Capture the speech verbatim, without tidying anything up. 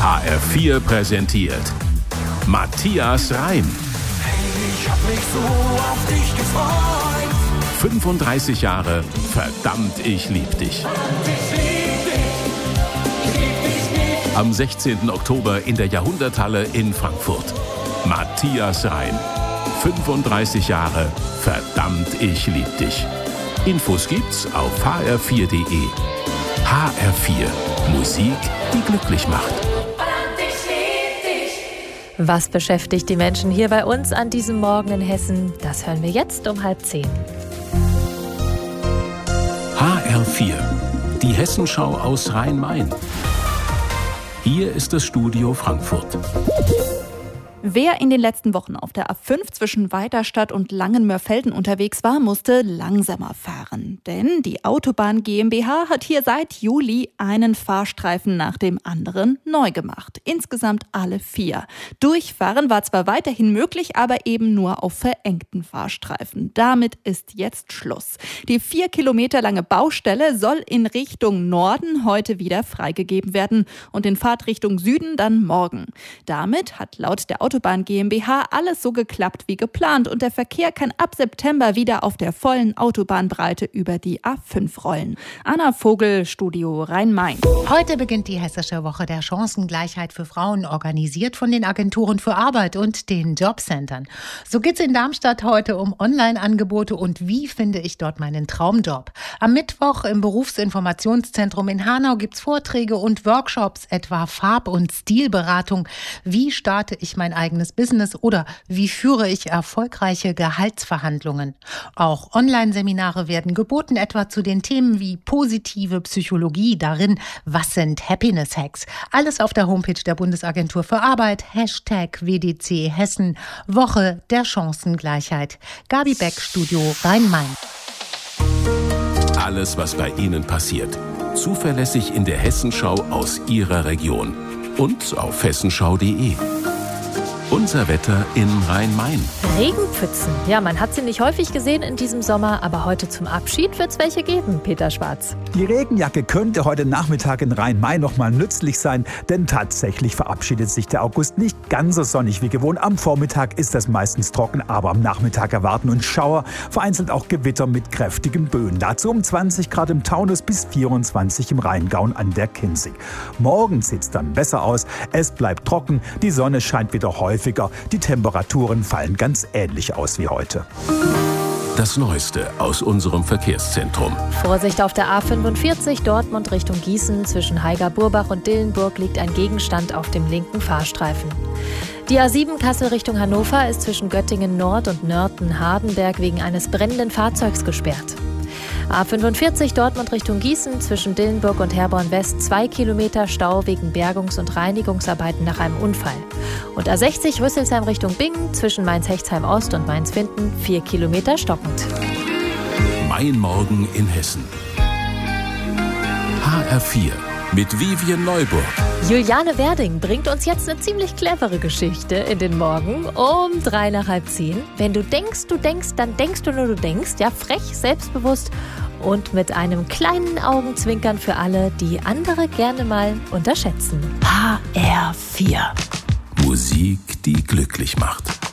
H R vier präsentiert Matthias Reim. Hey, ich hab mich so auf dich gefreut. fünfunddreißig Jahre, verdammt, ich lieb dich. Ich lieb dich, ich lieb dich nicht. Am sechzehnten Oktober in der Jahrhunderthalle in Frankfurt. Matthias Reim. fünfunddreißig Jahre, verdammt, ich lieb dich. Infos gibt's auf h r vier punkt d e. H R vier. Musik, die glücklich macht. Was beschäftigt die Menschen hier bei uns an diesem Morgen in Hessen? Das hören wir jetzt um halb zehn. H R vier. Die Hessenschau aus Rhein-Main. Hier ist das Studio Frankfurt. Wer in den letzten Wochen auf der A fünf zwischen Weiterstadt und Langenmörfelden unterwegs war, musste langsamer fahren. Denn die Autobahn GmbH hat hier seit Juli einen Fahrstreifen nach dem anderen neu gemacht. Insgesamt alle vier. Durchfahren war zwar weiterhin möglich, aber eben nur auf verengten Fahrstreifen. Damit ist jetzt Schluss. Die vier Kilometer lange Baustelle soll in Richtung Norden heute wieder freigegeben werden und in Fahrtrichtung Süden dann morgen. Damit hat laut der Autobahn Autobahn GmbH alles so geklappt wie geplant und der Verkehr kann ab September wieder auf der vollen Autobahnbreite über die A fünf rollen. Anna Vogel, Studio Rhein-Main. Heute beginnt die Hessische Woche der Chancengleichheit für Frauen, organisiert von den Agenturen für Arbeit und den Jobcentern. So geht's in Darmstadt heute um Online-Angebote und wie finde ich dort meinen Traumjob. Am Mittwoch im Berufsinformationszentrum in Hanau gibt's Vorträge und Workshops, etwa Farb- und Stilberatung. Wie starte ich mein eigenes Business oder wie führe ich erfolgreiche Gehaltsverhandlungen? Auch Online-Seminare werden geboten, etwa zu den Themen wie positive Psychologie, darin, was sind Happiness-Hacks? Alles auf der Homepage der Bundesagentur für Arbeit, Hashtag W D C Hessen, Woche der Chancengleichheit. Gabi Beck, Studio Rhein-Main. Alles, was bei Ihnen passiert. Zuverlässig in der Hessenschau aus Ihrer Region. Und auf hessenschau punkt d e. Unser Wetter in Rhein-Main. Regenpfützen. Ja, man hat sie nicht häufig gesehen in diesem Sommer, aber heute zum Abschied wird es welche geben, Peter Schwarz. Die Regenjacke könnte heute Nachmittag in Rhein-Main noch mal nützlich sein, denn tatsächlich verabschiedet sich der August nicht ganz so sonnig wie gewohnt. Am Vormittag ist das meistens trocken, aber am Nachmittag erwarten uns Schauer, vereinzelt auch Gewitter mit kräftigen Böen. Dazu um zwanzig Grad im Taunus bis vierundzwanzig im Rheingau und an der Kinzig. Morgen sieht es dann besser aus, es bleibt trocken, die Sonne scheint wieder häufig. Die Temperaturen fallen ganz ähnlich aus wie heute. Das Neueste aus unserem Verkehrszentrum. Vorsicht auf der A fünfundvierzig, Dortmund Richtung Gießen. Zwischen Heiger-Burbach und Dillenburg liegt ein Gegenstand auf dem linken Fahrstreifen. Die A sieben Kassel Richtung Hannover ist zwischen Göttingen Nord und Nörten-Hardenberg wegen eines brennenden Fahrzeugs gesperrt. A fünfundvierzig Dortmund Richtung Gießen, zwischen Dillenburg und Herborn West zwei Kilometer Stau wegen Bergungs- und Reinigungsarbeiten nach einem Unfall. Und A sechzig Rüsselsheim Richtung Bingen, zwischen Mainz-Hechtsheim Ost und Mainz-Winden vier Kilometer stockend. Mein Morgen in Hessen. H R vier mit Vivian Neuburg. Juliane Werding bringt uns jetzt eine ziemlich clevere Geschichte in den Morgen um drei nach halb zehn. Wenn du denkst, du denkst, dann denkst du nur, du denkst. Ja, frech, selbstbewusst und mit einem kleinen Augenzwinkern für alle, die andere gerne mal unterschätzen. H R vier. Musik, die glücklich macht.